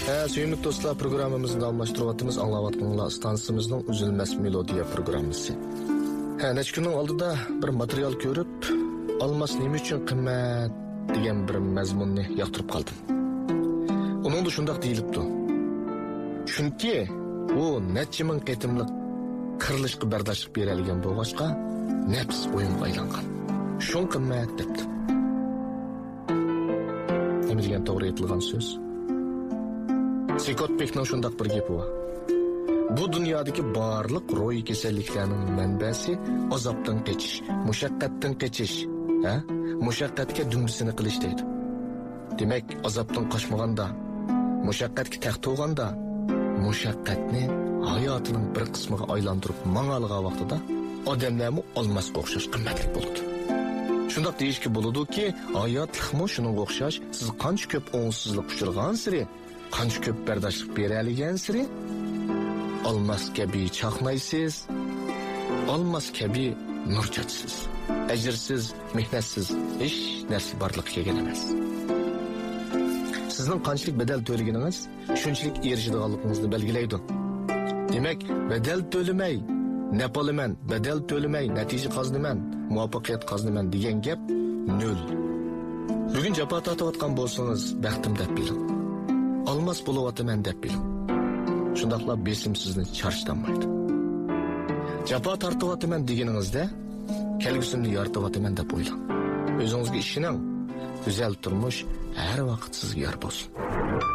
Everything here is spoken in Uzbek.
Suyumlu dostlar, programımızın almıştırıvatımız anlavatqınlar stansımızın üzülmez melodiya programısı. Neç günün aldıda bir material görüp, almas nemi üçün qimmat degan bir mazmunni yoqtirib qoldim. Onun da shundoq deyilibdi. Chunki u necha ming qitimliq qirilishga bardoshlik beradigan bo'lg'achqa nafs o'yinga aylangan. Shun qimmat debdi. Nima degan to'g'ri aytilgan so'z? Sikotbekning shundoq bir gapi bor. Bu dunyodagi barliq ro'y kasalliklarning manbasi azobdan qochish, mushaqqatdan qochish, mushaqqatga dumbisini qilish deydi. Demak, azobdan qochmaganda, mushaqqatga taqto'ganda, mushaqqatni hayotining bir qismiga aylantirib mang'algan vaqtida odamlarmi olmasga o'xshash qimmatli bo'ladi. Shundoq deyishga bo'ladiki, hayotlikmi shunga o'xshash, siz qancha ko'p o'ngsizlik uchirgan siri, qancha ko'p bardoshlik bera olgan siri, olmas kabi chaqnaysiz, olmas kabi nur chachsiz. Ajrsiz, mehnatsiz hech narsa barliqqa kelgan emas. Sizning qanchalik bedel to'lagingiz shunchalik erishadiganligingizni belgilaydi. Demak, bedel to'lamay, napolaman, bedel to'lamay, natija qozinaman, muvaffaqiyat qozinaman degan gap nol. Bugun jafo tortayotgan bo'lsangiz, baxtim deb biling. Olmas bo'layotman deb biling. Shundaqla besim sizni charchdanmaydi. Jafo tortayotman deganingizda kelgusimni yorityapman deb o'ylang. O'zingizga ishoning. Güzel turmuş her vaqt sizga yor bo'lsin.